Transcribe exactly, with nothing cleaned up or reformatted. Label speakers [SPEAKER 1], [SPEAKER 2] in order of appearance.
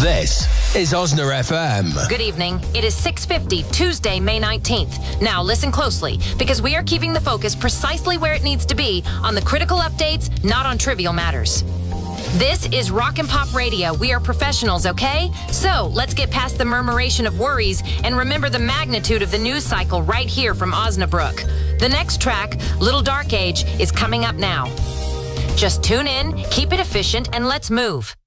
[SPEAKER 1] This is Osna F M.
[SPEAKER 2] Good evening. It is six fifty, Tuesday, May nineteenth. Now listen closely, because we are keeping the focus precisely where it needs to be, on the critical updates, not on trivial matters. This is Rock and Pop Radio. We are professionals, okay? So let's get past the murmuration of worries and remember the magnitude of the news cycle right here from Osnabrück. The next track, Little Dark Age, is coming up now. Just tune in, keep it efficient, and let's move.